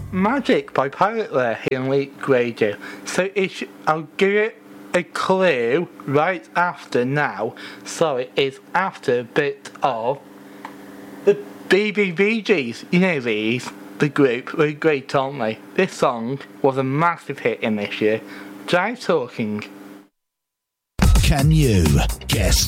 Magic by Pirate Lair here on Leak Radio. So I'll give you a clue right after now. So it is after a bit of the BBBGs. You know these, the group, were great, aren't they? This song was a massive hit in this year. Jive Talking. Can you guess